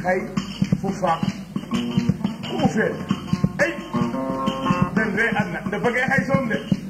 xay fu faak ku mu feet ay den re adna nda fage xay soom de